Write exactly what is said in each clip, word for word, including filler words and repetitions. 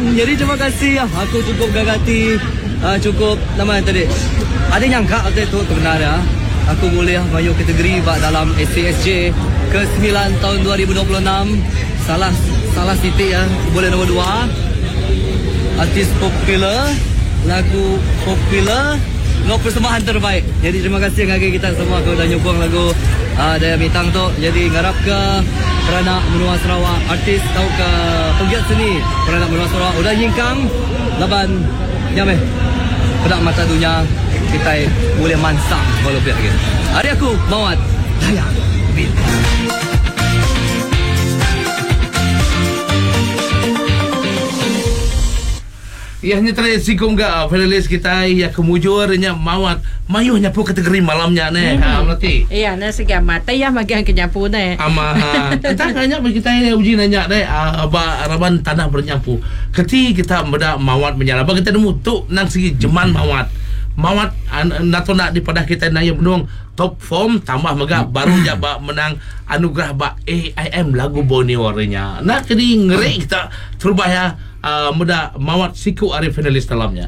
Jadi terima kasih. Aku cukup gagati, uh, cukup nama tadi. Ada nyangka waktu itu sebenarnya aku boleh masuk kategori bak dalam S C S J ke sembilan tahun dua ribu dua puluh enam. Salah salah titik ya. Boleh nombor dua. Artis popular, lagu popular, no persembahan terbaik. Jadi terima kasih ngagi kita semua kau dah nyokong lagu uh, Daya Bintang tu. Jadi ngarap ke kerana menua Sarawak artis tau ke pegiat seni kerana menua Sarawak udah nyingkang laban nyameh pedak mata dunia kita boleh mansang kalau biar gitu. Hari aku Mawat Daya Bintang. Ya, ni tadi sikum ga finalis kita ya kemujurnya Mawat mayuhnya pun kategori malamnya ne. Ha berarti. Iya, na sige mata ya magian kenyapu ne. Ama entah kanya bagi kita ini uji nanya deh aba araban tanah bernyapu. Keti kita beda Mawat menyala bagi kita nemu tu nang segi jeman Mawat. Mawat nato nak di padah kita naya benung top form tambah mega baru jaba menang anugerah ba A I M lagu Borneo-nya. Nak kedi ngeri kita terbaya Uh, muda Mawat siku Arif finalis dalamnya.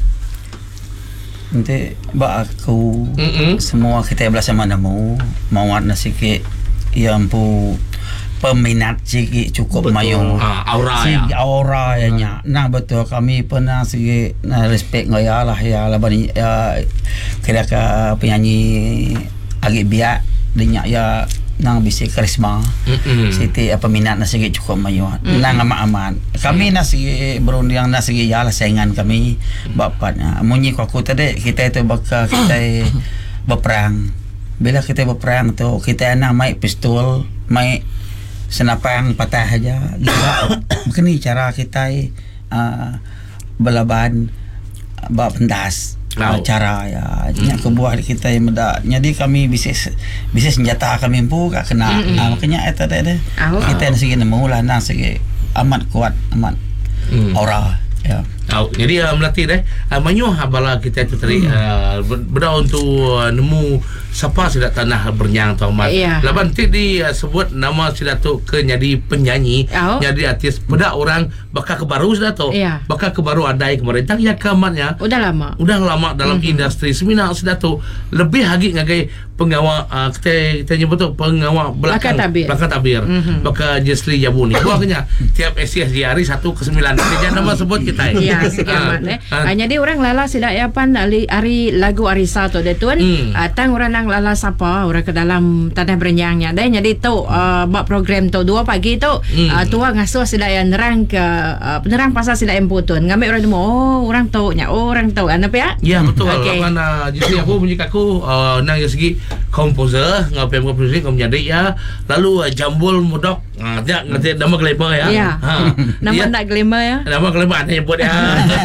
Nanti bak aku Mm-mm. semua kita belah sama namu Mawat na sikit yang pu peminat sikit cukup mayu. Ha, aura si ya. aura ya nya. Nah betul kami pernah sikit na respect ngaya lah ya laban ya kira ka penyanyi agak biak dinyak ya nang bisi karisma. Mm-mm. Siti apa minat na sige cukup mayu. Mm-mm. Nang amat-amat. Kami na sige berundang na sige ya lah saingan kami bapaknya. Munyi ko aku tadi kita itu bakal kita berperang. Bila kita berperang tu kita nak main pistol, main senapang patah aja. Mungkin ni cara kita uh, belaban bab pendas. Oh. Cara ya nya hmm. kebuat kita yang medak jadi kami bisnis bisnis senjata kami pun gak kena hmm. uh, makanya eta ada oh. kita nak segi nemu lah nak segi amat kuat amat hmm. aura ya. Oh, jadi uh, melatih deh uh, manyuh bala kita itu tadi uh, beda untuk uh, nemu siapa sudah tanah bernyang tau mat. Yeah. Laban ti di uh, sebut nama sudah tu ke jadi penyanyi, oh. jadi artis beda orang bakal ke baru sudah tu. Yeah. Bakal ke baru adai kemarin tak ya kamarnya. Udah lama. Udah lama dalam mm-hmm. industri seminar sudah tu lebih lagi ngagai pengawal uh, kita kita nyebut tu pengawal belakang tabir. belakang tabir. Mm-hmm. Bakal Jesli Jabuni. Buahnya tiap S C S J hari satu ke sembilan dia nama sebut kita. Ya, sekian eh. Uh, jadi orang lala sidak yapan ari, ari lagu Arisa tu de tuan. Hmm. Uh, tang orang nang lala sapa orang ke dalam tanah berenyangnya. Dan jadi tu uh, buat program tu dua pagi tu hmm. uh, tua ngasuh sidak yang nerang ke uh, penerang pasal sidak yang putun. Ngambil orang demo oh orang tu nya oh, orang tu ana ya? Ya betul. Okay. Lawan uh, jadi aku punya aku uh, nang dari segi komposer ngapain komposer kau menjadi ya. Lalu uh, jambul mudok uh, dia ngerti nama glamour ya. Ya. Ha. Nama ya. nak glamour ya. Nama glamour ada yang buat ya.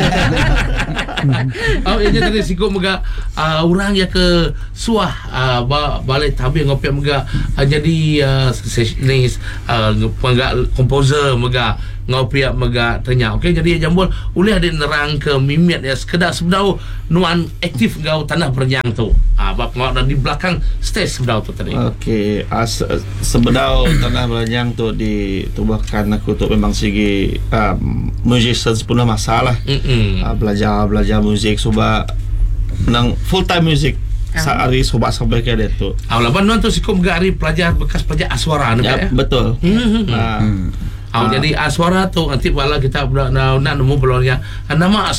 Oh ini tadi sikut mega uh, orang yang ke suah uh, ba, balik tabir ngopi mega uh, jadi uh, sessionis uh, mega komposer mega ngopi mega tanya okey jadi jambul boleh ada nerang ke mimit ya sekedar sebenarnya nuan aktif gau tanah bernyang tu ah bab ngau di belakang stage sebenarnya tu tadi okey uh, se- sebenarnya tanah bernyang tu ditubuhkan aku tu memang segi um, musician sepenuh masalah uh, belajar belajar muzik sebab nang full time music sehari sebab sampai ke dia tu awal laban nuan tu sikum gari pelajar bekas pelajar aswara ya, betul hmm. uh, Oh, uh, jadi aswara tu nanti bala kita nak nak nemu belurnya nama